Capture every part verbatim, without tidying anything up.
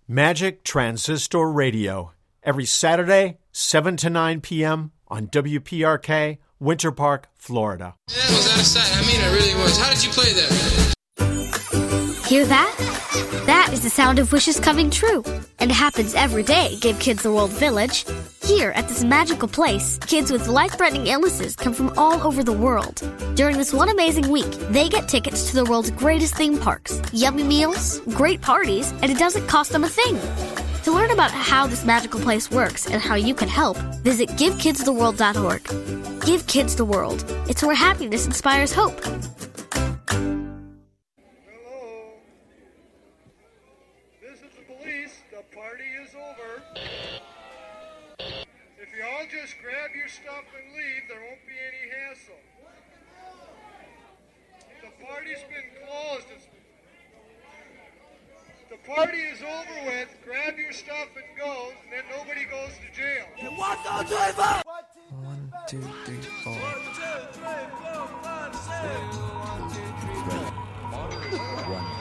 Magic Transistor Radio, every Saturday, seven to nine p.m. on W P R K, Winter Park, Florida. That was out of sight. I mean, it really was. How did you play that? Hear that? That is the sound of wishes coming true. And it happens every day, Give Kids the World Village. Here, at this magical place, kids with life-threatening illnesses come from all over the world. During this one amazing week, they get tickets to the world's greatest theme parks, yummy meals, great parties, and it doesn't cost them a thing. To learn about how this magical place works and how you can help, visit give kids the world dot org. Give Kids the World. It's where happiness inspires hope. Just grab your stuff and leave. There won't be any hassle. The party's been closed. It's... The party is over with. Grab your stuff and go, and then nobody goes to jail. One, two, three, four. One, two, three, four. One, two, three, four, five, six. One, two, three, four. One.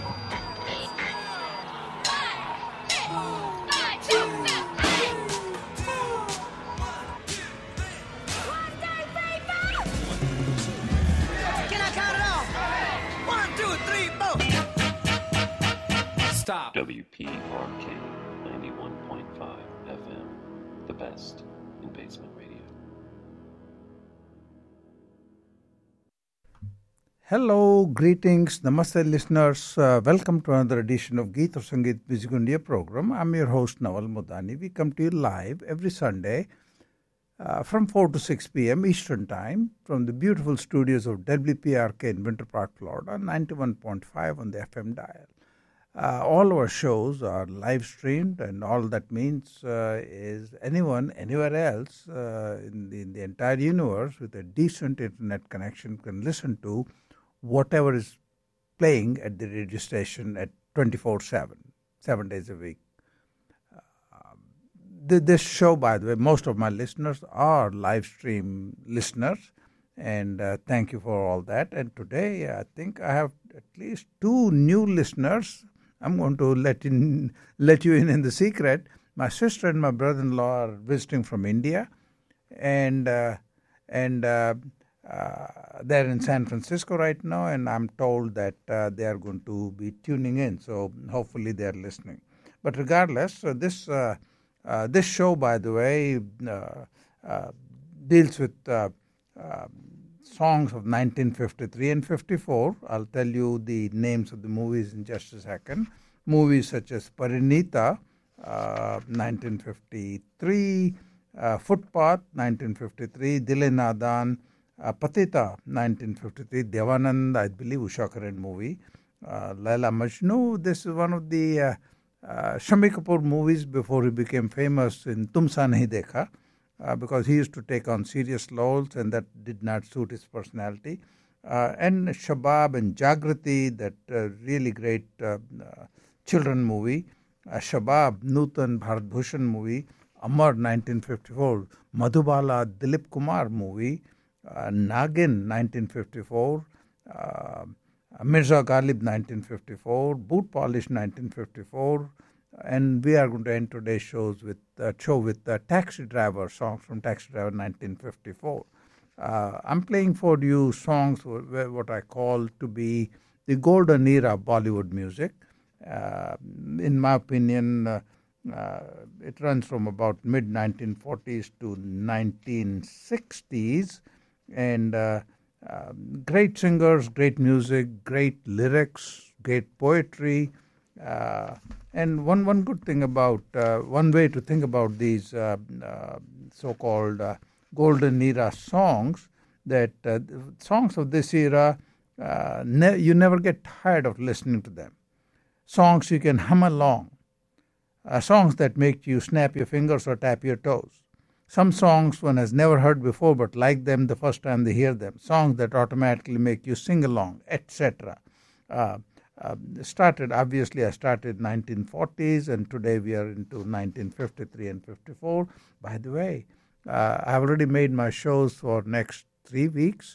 Stop. W P R K ninety-one point five F M, the best in basement radio. Hello, greetings, namaste listeners. Uh, welcome to another edition of Geet or Sangeet Music India program. I'm your host Nawal Modani. We come to you live every Sunday uh, from four to six p.m. Eastern Time from the beautiful studios of W P R K in Winter Park, Florida, ninety-one point five on the F M dial. Uh, all our shows are live streamed, and all that means uh, is anyone, anywhere else uh, in, the, in the entire universe with a decent internet connection can listen to whatever is playing at the radio station at twenty-four seven, seven days a week. Uh, th- this show, by the way, most of my listeners are live stream listeners, and uh, thank you for all that. And today, I think I have at least two new listeners. I'm going to let in, let you in in the secret. My sister and my brother-in-law are visiting from India, and uh, and uh, uh, they're in San Francisco right now. And I'm told that uh, they are going to be tuning in. So hopefully they're listening. But regardless, so this uh, uh, this show, by the way, uh, uh, deals with Uh, uh, songs of nineteen fifty-three and fifty-four. I'll tell you the names of the movies in just a second. Movies such as Parinita, uh, nineteen fifty-three, uh, Footpath, nineteen fifty-three, Dile Nadan, uh, Patita, nineteen fifty-three, Devanand, I believe, Usha Karan movie, uh, Laila Majnu. This is one of the uh, uh, Shami Kapoor movies before he became famous in Tum Sa Nahi Dekha. Uh, because he used to take on serious roles and that did not suit his personality. Uh, and Shabab and Jagrati, that uh, really great uh, uh, children movie. Uh, Shabab, Nutan Bharat Bhushan movie. Amar, nineteen fifty-four. Madhubala, Dilip Kumar movie. Uh, Nagin, nineteen fifty-four. Uh, Mirza Ghalib, nineteen fifty-four. Boot Polish, nineteen fifty-four. And we are going to end today's shows with uh, show with uh, Taxi Driver, songs from Taxi Driver nineteen fifty-four. Uh, I'm playing for you songs what I call to be the golden era of Bollywood music. Uh, in my opinion, uh, uh, it runs from about mid nineteen forties to nineteen sixties, and uh, uh, great singers, great music, great lyrics, great poetry. Uh, and one, one good thing about, uh, one way to think about these uh, uh, so-called uh, golden era songs, that uh, songs of this era, uh, ne- you never get tired of listening to them. Songs you can hum along, uh, songs that make you snap your fingers or tap your toes. Some songs one has never heard before but like them the first time they hear them. Songs that automatically make you sing along, et cetera. Uh, Uh, started, obviously, I started nineteen forties, and today we are into nineteen fifty-three and fifty-four. By the way, uh, I've already made my shows for next three weeks,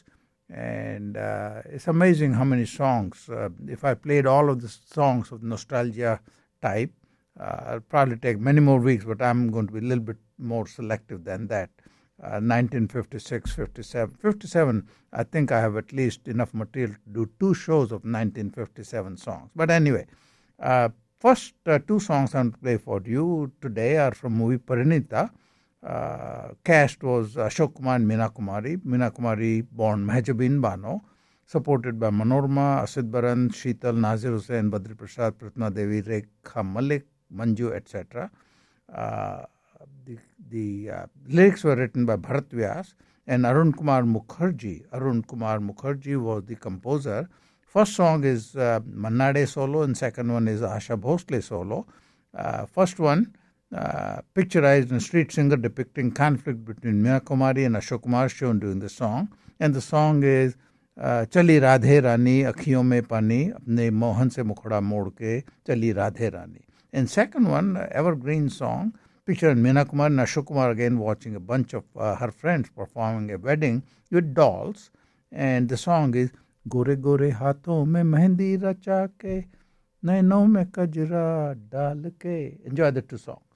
and uh, it's amazing how many songs. Uh, if I played all of the songs of nostalgia type, Uh, it'll probably take many more weeks, but I'm going to be a little bit more selective than that. Uh, nineteen fifty-six, fifty-seven. fifty-seven, I think I have at least enough material to do two shows of nineteen fifty-seven songs. But anyway, uh, first uh, two songs I'm going to play for you today are from movie Parinita. Uh, cast was Ashok Kumar and Meena Kumari. Meena Kumari born Mahjabin Bano, supported by Manorma, Asid Baran, Sheetal, Nazir Hussain, Badri Prasad, Pratna Devi, Rekha Malik, Manju, et cetera. Uh, the the uh, lyrics were written by Bharat Vyas and Arun Kumar Mukherjee. Arun Kumar Mukherjee was the composer. First song is uh, Mannade solo and second one is Asha Bhosle solo. Uh, first one uh, picturized a street singer depicting conflict between Meena Kumari and Ashok Kumar shown during the song. And the song is uh, Chali Radhe Rani, Akhiyon mein pani, apne mohan se mukhda mod ke, Chali Radhe Rani. And second one, uh, evergreen song, pictured Meena Kumar and Ashok Kumar again watching a bunch of uh, her friends performing a wedding with dolls. And the song is Gore Gore Haathon mein Mehndi Racha ke, Nainon mein Kajra Dal ke. Enjoy the two songs.